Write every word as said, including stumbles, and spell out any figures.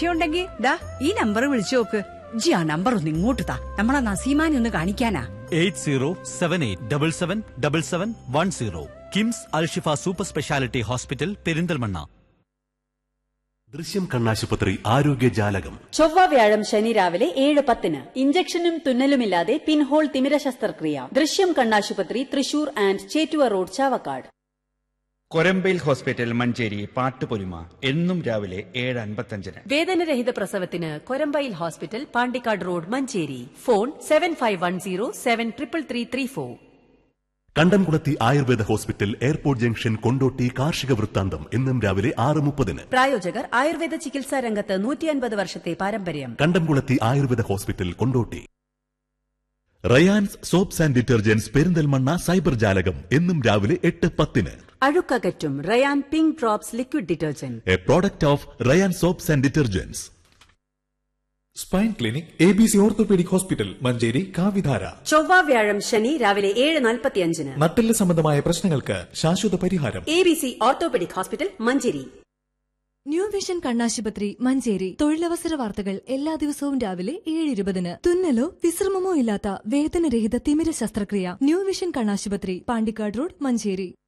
സംശയമുണ്ടെങ്കിൽ ദാ ഈ നമ്പർ വിളിച്ചു നോക്ക്. ജി ആ നമ്പർ ഒന്ന് ഇങ്ങോട്ട് താ, നമ്മളെ നസീമാനെ ഒന്ന് കാണിക്കാനാ. Eight zero seven eight double seven double seven one zero. KIMS Alshifa super speciality hospital, Perinthalmanna. ദൃശ്യം കണ്ണാശുപത്രി ആരോഗ്യ ജാലകം. ചൊവ്വ വ്യാഴം ശനി രാവിലെ ഏഴ് പത്തിന് ഇഞ്ചക്ഷനും തുന്നലുമില്ലാതെ പിൻഹോൾ തിമിര ശസ്ത്രക്രിയ. ദൃശ്യം കണ്ണാശുപത്രി, Thrissur and Chettuva road, Chavakkad. Korambayil hospital Manjeri Pattupolima എന്നും രാവിലെ ഏഴ് അൻപത്തഞ്ചിന്. വേദനരഹിത പ്രസവത്തിന് Korambayil hospital, Pandikkad road, Manjeri. Phone seven five one zero seven triple three three four. കണ്ടംകുളത്തി Ayurveda hospital, airport junction, Kondotty. കാർഷിക വൃത്താന്തം എന്നും രാവിലെ ആറ് മുപ്പതിന്. പ്രായോജകർ ആയുർവേദ ചികിത്സാ രംഗത്ത് നൂറ്റി അൻപത് വർഷത്തെ പാരമ്പര്യം. കണ്ടംകുളത്തി Ayurveda hospital, Kondotty. Rayan's soaps and detergents, Perinthalmanna cyber ജാലകം എന്നും രാവിലെ എട്ട് പത്തിന്. അഴുക്കകറ്റും Ryan pink drops liquid detergent, A product of Ryan soaps and detergents. Spine clinic, A B C orthopaedic hospital, Manjeri, കാവിധാര. ചൊവ്വ വ്യാഴം ശനി രാവിലെ ഏഴ് നാൽപ്പത്തിയഞ്ചിന്. നട്ടെല്ല് സംബന്ധമായ പ്രശ്നങ്ങൾക്ക് ശാശ്വത പരിഹാരം. A B C orthopaedic hospital, Manjeri. New vision കണ്ണാശുപത്രി, മഞ്ചേരി. തൊഴിലവസര വാർത്തകൾ എല്ലാ ദിവസവും രാവിലെ ഏഴ് ഇരുപതിന്. തുന്നലോ വിശ്രമമോ ഇല്ലാത്ത വേദനരഹിത തിമിര ശസ്ത്രക്രിയ. ന്യൂ വിഷൻ കണ്ണാശുപത്രി, പാണ്ടിക്കാട് റോഡ്, മഞ്ചേരി.